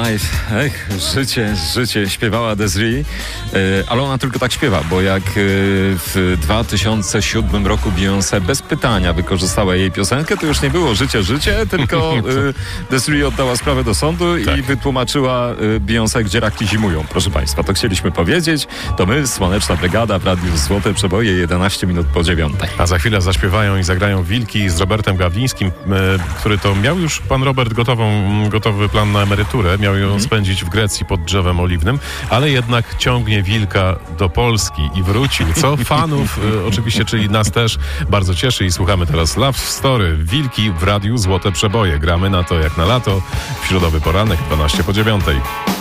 Life. Życie śpiewała Desiree, ale ona tylko tak śpiewa, bo jak w 2007 roku Beyoncé bez pytania wykorzystała jej piosenkę, to już nie było życie, tylko Desiree oddała sprawę do sądu i wytłumaczyła Beyoncé, gdzie raki zimują. Proszę Państwa, to chcieliśmy powiedzieć. To my, Słoneczna Brygada w Radiu Złote Przeboje, 11 minut po 9. A za chwilę zaśpiewają i zagrają Wilki z Robertem Gawlińskim, który to miał już pan Robert gotowy plan na emeryturę. Miał ją spędzić w Grecji pod drzewem oliwnym, ale jednak ciągnie Wilka do Polski i wrócił, co fanów oczywiście, czyli nas też bardzo cieszy i słuchamy teraz Love Story. Wilki w Radiu Złote Przeboje. Gramy na to jak na lato. W środowy poranek, 12 po 9.